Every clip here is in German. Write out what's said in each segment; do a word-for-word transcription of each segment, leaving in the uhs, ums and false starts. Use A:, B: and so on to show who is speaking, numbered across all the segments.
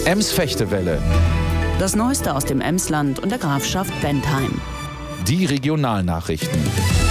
A: Ems-Fechtewelle.
B: Das Neueste aus dem Emsland und der Grafschaft Bentheim.
A: Die Regionalnachrichten.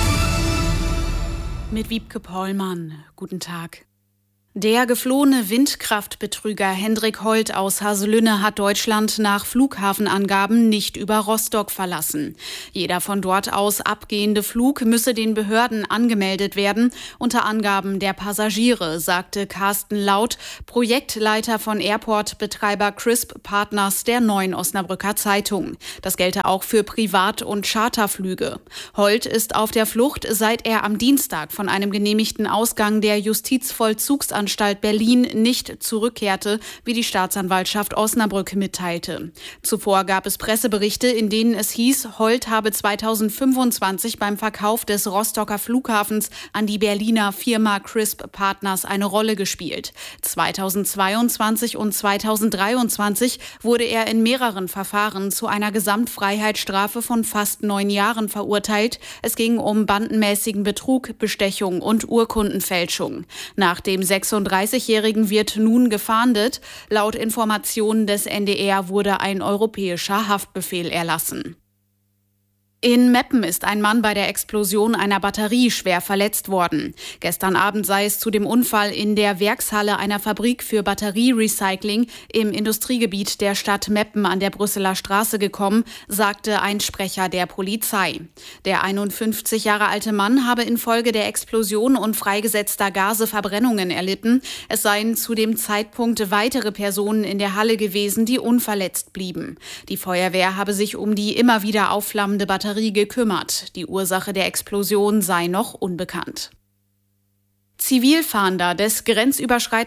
C: Mit Wiebke Pollmann. Guten Tag. Der geflohene Windkraftbetrüger Hendrik Holt aus Haselünne hat Deutschland nach Flughafenangaben nicht über Rostock verlassen. Jeder von dort aus abgehende Flug müsse den Behörden angemeldet werden, unter Angaben der Passagiere, sagte Carsten Laut, Projektleiter von Airport-Betreiber Crisp Partners der Neuen Osnabrücker Zeitung. Das gelte auch für Privat- und Charterflüge. Holt ist auf der Flucht, seit er am Dienstag von einem genehmigten Ausgang der Justizvollzugsanstalt Berlin nicht zurückkehrte, wie die Staatsanwaltschaft Osnabrück mitteilte. Zuvor gab es Presseberichte, in denen es hieß, Holt habe zweitausendfünfundzwanzig beim Verkauf des Rostocker Flughafens an die Berliner Firma Crisp Partners eine Rolle gespielt. zweitausendzweiundzwanzig und zweitausenddreiundzwanzig wurde er in mehreren Verfahren zu einer Gesamtfreiheitsstrafe von fast neun Jahren verurteilt. Es ging um bandenmäßigen Betrug, Bestechung und Urkundenfälschung. Nach dem sechsunddreißigjährigen wird nun gefahndet. Laut Informationen des N D R wurde ein europäischer Haftbefehl erlassen. In Meppen ist ein Mann bei der Explosion einer Batterie schwer verletzt worden. Gestern Abend sei es zu dem Unfall in der Werkshalle einer Fabrik für Batterierecycling im Industriegebiet der Stadt Meppen an der Brüsseler Straße gekommen, sagte ein Sprecher der Polizei. Der einundfünfzig Jahre alte Mann habe infolge der Explosion und freigesetzter Gase Verbrennungen erlitten. Es seien zu dem Zeitpunkt weitere Personen in der Halle gewesen, die unverletzt blieben. Die Feuerwehr habe sich um die immer wieder aufflammende Batterie gekümmert. Die Ursache der Explosion sei noch unbekannt. Zivilfahnder des grenzüberschreitenden